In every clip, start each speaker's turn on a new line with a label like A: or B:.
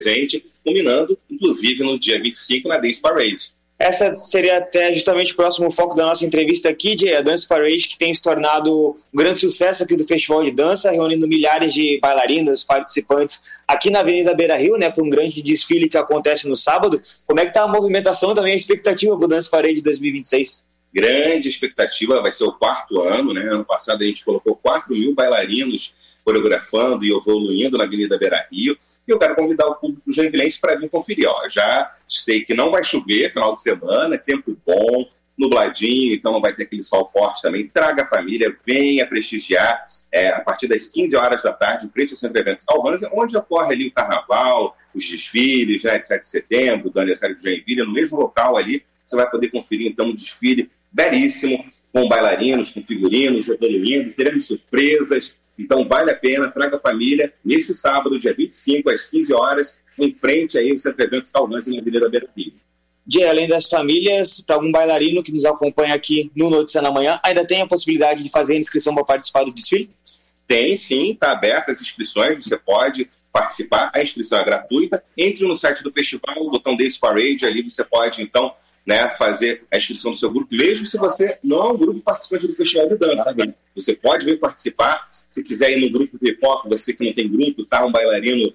A: presente, culminando, inclusive, no dia 25, na Dance Parade.
B: Essa seria até justamente o próximo foco da nossa entrevista aqui, Jay, a Dance Parade, que tem se tornado um grande sucesso aqui do Festival de Dança, reunindo milhares de bailarinos, participantes aqui na Avenida Beira-Rio, né, para um grande desfile que acontece no sábado. Como é que está a movimentação também, a expectativa para o Dance Parade 2026?
A: Grande expectativa, vai ser o 4º ano, né? Ano passado a gente colocou 4.000 bailarinos coreografando e evoluindo na Avenida Beira-Rio. E eu quero convidar o público joinvilense para vir conferir. Já sei que não vai chover final de semana, tempo bom, nubladinho, então não vai ter aquele sol forte também. Traga a família, venha prestigiar a partir das 15 horas da tarde, em frente ao Centro de Eventos Calvans, onde ocorre ali o carnaval, os desfiles, né, de 7 de setembro, do aniversário de Joinville, no mesmo local ali, você vai poder conferir então um desfile belíssimo, com bailarinos, com figurinos, evoluindo, teremos surpresas, então vale a pena, traga a família, nesse sábado, dia 25, às 15 horas, em frente aí ao Centro de Eventos Calvans, na Avenida Beira-Rio.
B: Jay, além das famílias, para algum bailarino que nos acompanha aqui no Notícia na Manhã, ainda tem a possibilidade de fazer inscrição para participar do desfile?
A: Tem sim, está aberta as inscrições, você pode participar, a inscrição é gratuita, entre no site do festival, o botão Dance Parade, ali você pode então, né, fazer a inscrição do seu grupo, mesmo se você não é um grupo participante do Festival de Dança. Né? Você pode vir participar, se quiser ir no grupo de pipoca, você que não tem grupo, tá um bailarino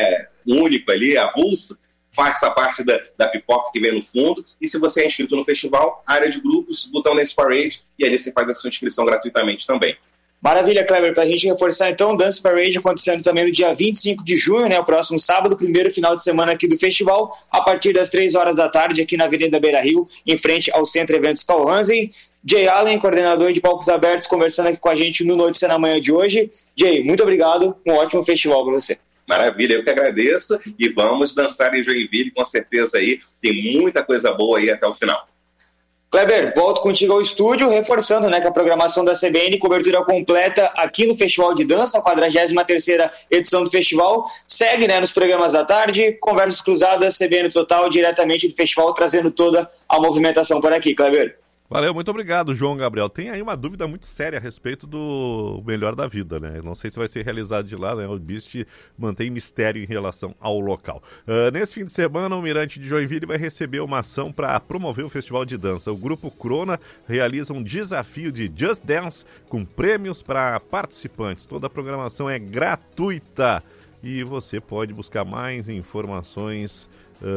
A: único ali, avulso, faça parte da pipoca que vem no fundo, e se você é inscrito no festival, área de grupos, botão Dance Parade, e ali você faz a sua inscrição gratuitamente também.
B: Maravilha, Kleber. Para a gente reforçar, então, o Dance Parade acontecendo também no dia 25 de junho, né, o próximo sábado, primeiro final de semana aqui do festival, a partir das 3 horas da tarde, aqui na Avenida Beira-Rio, em frente ao Centro Eventos Calhansen. Jay Allen, coordenador de palcos abertos, conversando aqui com a gente no Notícia na Manhã de hoje. Jay, muito obrigado. Um ótimo festival para você.
A: Maravilha, eu que agradeço. E vamos dançar em Joinville, com certeza aí. Tem muita coisa boa aí até o final.
B: Kleber, volto contigo ao estúdio, reforçando, né, que a programação da CBN, cobertura completa aqui no Festival de Dança, a 43ª edição do festival, segue, né, nos programas da tarde, conversas cruzadas, CBN Total, diretamente do festival, trazendo toda a movimentação por aqui, Kleber.
C: Valeu, muito obrigado, João Gabriel. Tem aí uma dúvida muito séria a respeito do Melhor da Vida, né? Não sei se vai ser realizado de lá, né? O BIST mantém mistério em relação ao local. Nesse fim de semana, o Mirante de Joinville vai receber uma ação para promover o Festival de Dança. O Grupo Crona realiza um desafio de Just Dance com prêmios para participantes. Toda a programação é gratuita e você pode buscar mais informações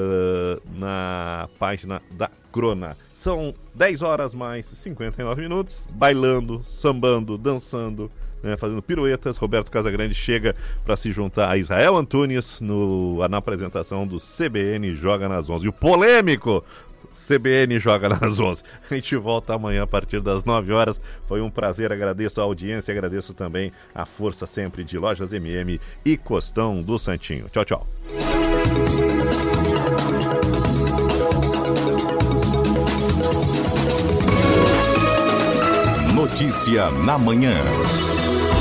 C: na página da Crona. São 10 horas mais 59 minutos, bailando, sambando, dançando, né, fazendo piruetas. Roberto Casagrande chega para se juntar a Israel Antunes na apresentação do CBN Joga nas 11. E o polêmico CBN Joga nas 11. A gente volta amanhã a partir das 9 horas. Foi um prazer, agradeço a audiência, agradeço também a força sempre de Lojas MM e Costão do Santinho. Tchau, tchau.
D: Notícia na Manhã.